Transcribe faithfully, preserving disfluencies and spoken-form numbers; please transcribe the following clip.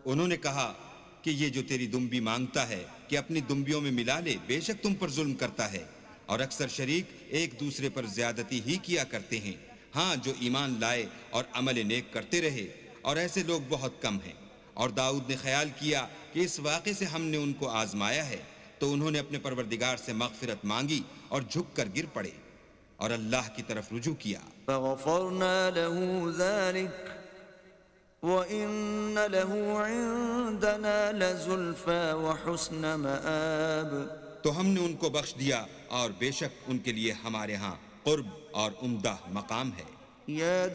उन्होंने कहा कि ये जो तेरी दुम्बी मांगता है कि अपनी दुम्बियों में मिला ले, बेशक तुम पर जुल्म करता है, और अक्सर शरीक एक दूसरे पर ज्यादती ही किया करते हैं। हाँ, जो ईमान लाए और अमल नेक करते रहे, और ऐसे लोग बहुत कम हैं। और दाऊद ने ख्याल किया कि इस वाक़े से हमने उनको आजमाया है, तो उन्होंने अपने परवरदिगार से मग़फ़िरत मांगी और झुक कर गिर पड़े और अल्लाह की तरफ रुजू किया। फ़ग़फ़रना लहू ज़ालिक व इन्न लहू इंदना लज़ुल्फ़ा व हुस्न मआब। तो हमने उनको बख्श दिया और बेशक उनके लिए हमारे यहाँ क़ुर्ब और उम्दा मकाम है। या